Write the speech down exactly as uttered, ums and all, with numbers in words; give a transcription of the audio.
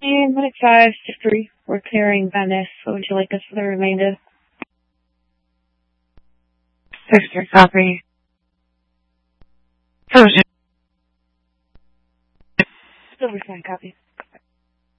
And one at five, six three. We're clearing Van Ness. What would you like us for the remainder? Six three, copy. Closure. Silver sign, copy.